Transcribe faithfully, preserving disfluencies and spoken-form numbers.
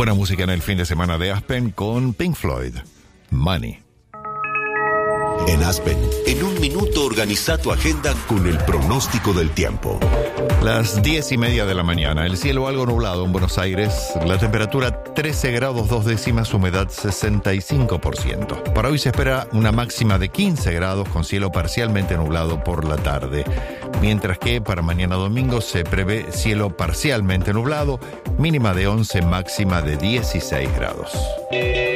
Buena música en el fin de semana de Aspen con Pink Floyd, Money. En Aspen, en un minuto organiza tu agenda con el pronóstico del tiempo. Las diez y media de la mañana, el cielo algo nublado en Buenos Aires, la temperatura trece grados dos décimas, humedad sesenta y cinco por ciento. Para hoy se espera una máxima de quince grados con cielo parcialmente nublado por la tarde, mientras que para mañana domingo se prevé cielo parcialmente nublado, mínima de once, máxima de dieciséis grados.